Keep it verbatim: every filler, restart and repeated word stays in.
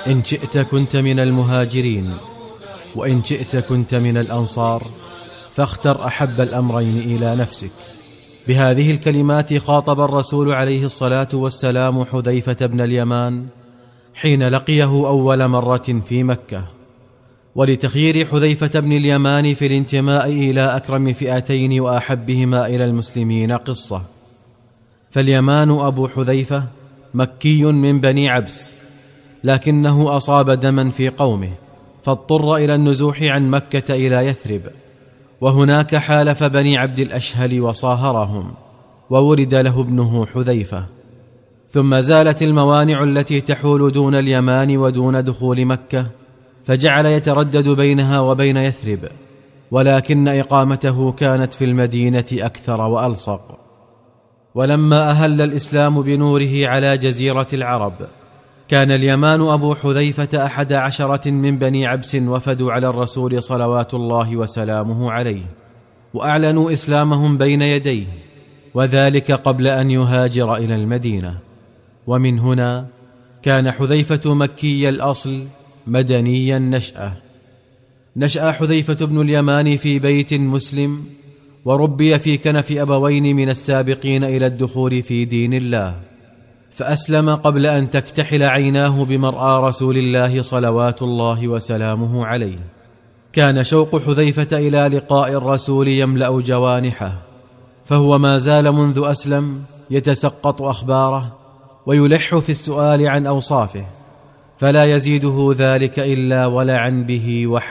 إن شئت كنت من المهاجرين، وإن شئت كنت من الأنصار، فاختر أحب الأمرين إلى نفسك. بهذه الكلمات خاطب الرسول عليه الصلاة والسلام حذيفة بن اليمان حين لقيه أول مرة في مكة. ولتخيير حذيفة بن اليمان في الانتماء إلى أكرم فئتين وأحبهما إلى المسلمين قصة. فاليمان أبو حذيفة مكي من بني عبس، لكنه أصاب دما في قومه فاضطر إلى النزوح عن مكة إلى يثرب، وهناك حالف بني عبد الأشهل وصاهرهم، وولد له ابنه حذيفة. ثم زالت الموانع التي تحول دون اليمان ودون دخول مكة، فجعل يتردد بينها وبين يثرب، ولكن إقامته كانت في المدينة أكثر وألصق. ولما أهل الإسلام بنوره على جزيرة العرب، كان اليمان أبو حذيفة أحد عشرة من بني عبس وفدوا على الرسول صلوات الله وسلامه عليه، وأعلنوا إسلامهم بين يديه، وذلك قبل أن يهاجر إلى المدينة. ومن هنا كان حذيفة مكي الأصل مدني النشأة. نشأ حذيفة بن اليمان في بيت مسلم، وربي في كنف أبوين من السابقين إلى الدخول في دين الله، فأسلم قبل أن تكتحل عيناه بمرآى رسول الله صلوات الله وسلامه عليه. كان شوق حذيفة إلى لقاء الرسول يملأ جوانحه، فهو ما زال منذ أسلم يتسقط أخباره ويلح في السؤال عن أوصافه، فلا يزيده ذلك إلا ولعا به وحزنا.